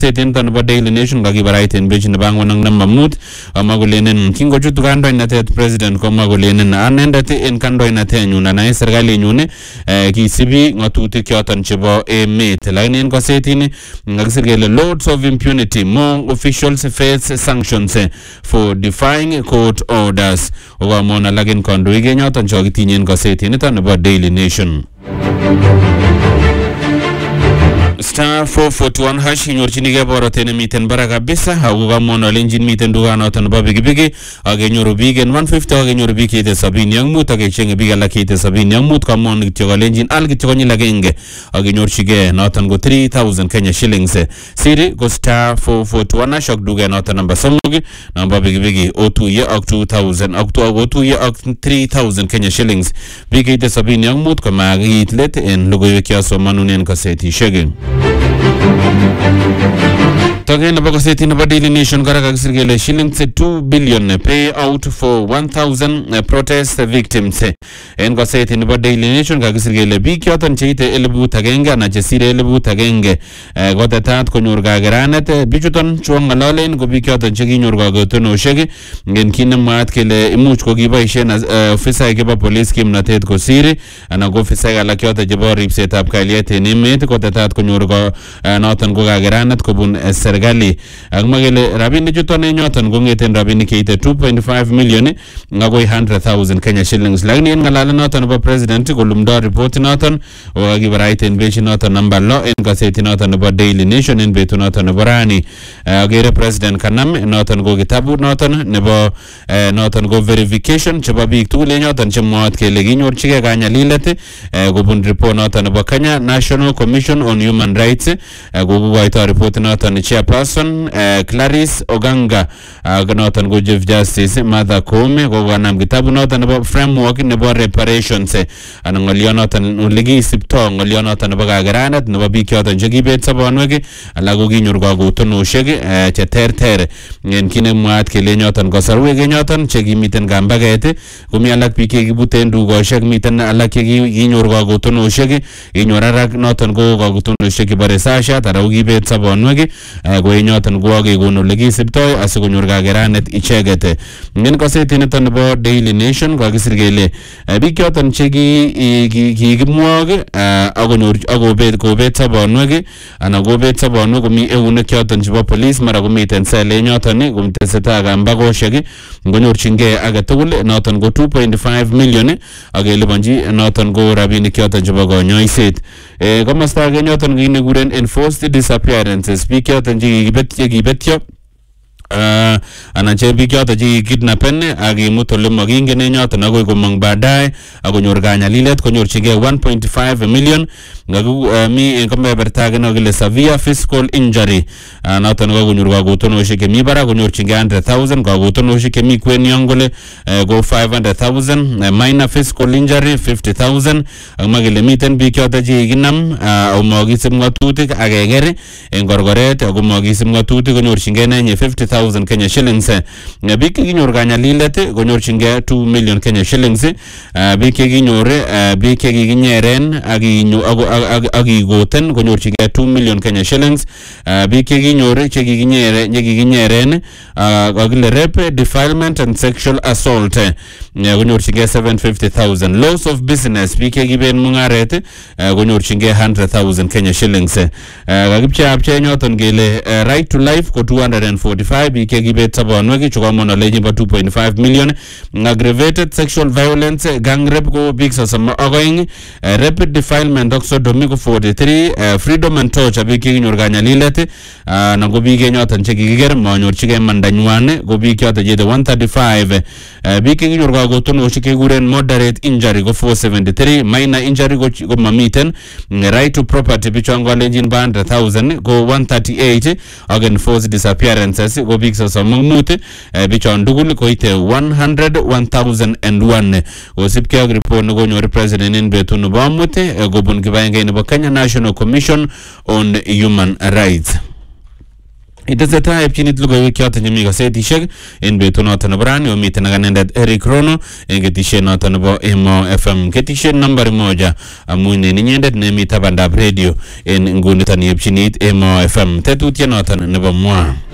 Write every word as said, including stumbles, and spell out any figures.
Setin tan ba Daily Nation ga gibarait en bejin bango nang namamut amagolenen kingo jutu kando inatet president ko magolenen anendate en kando inate nyuna na serikali nyune ki sibi ngatutik yoton chebo emet lainen ko setin ngagisirgele loads of impunity, more officials face sanctions for defying court orders owa mona lagen kondo ige nyoton chogitinyen ko setin tan ba Daily Nation. Star four forty-one hash inyorchini ge borotene miten bara kabisa haguga mono lenjin miten duga noton ba bigi bigi age nyoru bigen one fifty age nyoru bikite sabini yang mut age chenge biga lakite sabini yang mut kamon gityo lenjin al gityo ni lagenge age nyorchige noton go three thousand Kenya shillings siri go star four forty-one hash duga noton number somugi number bigi bigi o two ye ak two thousand ak two o two ye ak three thousand Kenya shillings bikite sabini yang mut kama gitlet en logo yekya so manunen kaseti shege. Again, about the in Daily Nation, Garagagile shillings two billion pay out for one thousand uh, protest victims. And got set in the Daily Nation, Gagasile Bikot and Chate Elebu Tagenga, Najasire Elebu Tagenge, got a tat Konurga Granate, Bichuton, Chuangalalen, Gobikot and Chegin Urgagotono Shegi, and Kinam Matkele, Imuchko Giba, as officer Giba police Kim Natet Kosiri, and a go Fisega Lakota Jabor set up Kaliet and Imate, got a tat Konurga, Northern Goga Granat, Kobun Serga. Agmagele rabini jutone nyoton gongeten rabini keite two point five million ngagoi one hundred thousand Kenya shillings lagni ngalala noton ba president golumdo report noton o gibarait en bechi noton number law en gaseti noton ba Daily Nation en betu noton barani agere president kanam noton go gitabu noton nebo noton go verification chaba big tule nyoton chemwat kele ginyor chige ganya lilete gobun report noton ba Kenya National Commission on Human Rights go go ito report noton person uh, Clarice Oganga uh, noton go Chief Justice Martha Koome go ganam kitabu noton about framework nebo reparations an ngolyo noton uligi sipto ngolyo noton nebo kagaranat nebo biik yoton chekibet sobonwek alago kinyor kagotonoshek uh, che terter en kine mwaat kele nyoton kasarwek nyoton chekimiten kambaget komi alak biik chekibuten dukoshek miten alak chekinyor kagotonoshek inyor arak noton go kagotonoshek kibare sasha tara ukibet sobonwek go nyoton go ge gono legi siptoy asikonyor kageranet ichegete ngin kaseti niton nebo Daily Nation ko kisirgele biik yoton cheki kikimwog agonyor agobet gobet sobonwek ana gobet sobonwek komi eunek yoton chebo police mara komiten sele nyoton kumteseta kambagoshek ngonyorchinge age tugul noton go two point five million agelibanji noton go rabinik yoton chebo konyoiset e komosta age nyoton kinekuren enforced disappearances biik yoton chekibet chekibetyo Uh, ana che biik yoton che kidnapen ak imut ole makingen nyoton agoi komong baadaye akonyor kanyalilet konyorchigei one point five million ngaku uh, mi en kebeberta age kele severe physical injury uh, noton kakonyor kagotonoshek chemi barak konyorchigei one hundred thousand kagotonoshek chemi kwen yon kole uh, go five hundred thousand uh, minor physical injury fifty thousand ak makele miten biik yoton che kinam uh, omakisib ngatutik akeker en korkoret ako makisib ngatutik konyorchigei nenye fifty thousand Kenya shillings. Uh, biik kinyor kanyalilet konyorchingei two million Kenya shillings. Uh, biik kinyor uh, biik kikinyeren akinyo akigoten konyorchingei two million Kenya shillings. Uh, biik kinyor chekikinyere chekikinyeren akile rape, defilement and sexual assault uh, konyorchingei seven hundred fifty thousand. Loss of business biik kiben mungaret uh, konyorchingei one hundred thousand Kenya shillings. Uh, kakipcheapche nyoton kele uh, right to life ko two hundred forty-five biik kibet sobonwek chukomon oleji ba two point five million. Aggravated sexual violence gang rape ko biik sosom ak oeng, rape, defilement ak sodomy ko forty-three, uh, freedom and torture biik kinyor kanyalilet uh, nan ko biik nyoton chekikiker manyorchigei mandanywan ko biik yoton chete one thirty-five. uh, biik kinyor kagotonoshek kekuren moderate injury ko four seventy-three, minor injury ko, ko mamiten. Right to property bichon kolenjin ba one hundred thousand ko one thirty-eight ak enforced disappearances ko biik sosom mut bichon tugul koite one hundred one thousand one kosipkei ak report nekonyor president en betut nebo amut kobun kibagenge nebo Kenya National Commission on Human Rights. Itesetai epchinit logoiwek choton chemi gazetishek en betunoton nebo rani omiten ak anendet Eric Rono en ketisiet noton nebo Emo F M ketisiet nambari moja amun en inyendet nemi tabandab radio en nguniton epchinit Emo F M tetutiet noton nebo mwa